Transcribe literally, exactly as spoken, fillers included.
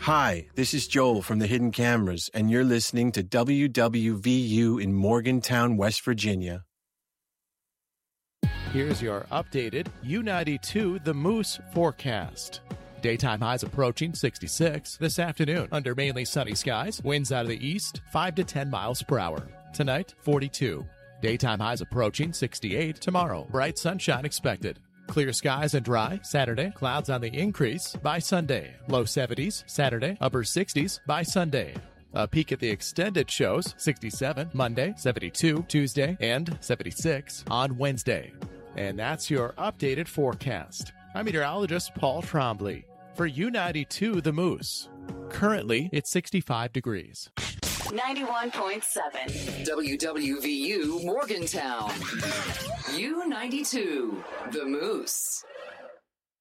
Hi, this is Joel from the Hidden Cameras, and you're listening to W W V U in Morgantown, West Virginia. Here's your updated U ninety-two The Moose forecast. Daytime highs approaching sixty-six this afternoon under mainly sunny skies. Winds out of the east, five to ten miles per hour. Tonight, forty-two. Daytime highs approaching sixty-eight tomorrow. Bright sunshine expected. Clear skies and dry Saturday. Clouds on the increase by Sunday. Low seventies Saturday. Upper sixties by Sunday. A peek at the extended shows, sixty-seven Monday, seventy-two Tuesday, and seventy-six on Wednesday. And that's your updated forecast. I'm meteorologist Paul Trombley for U ninety-two The Moose. Currently, it's sixty-five degrees. ninety-one point seven W W V U Morgantown. U ninety-two The Moose.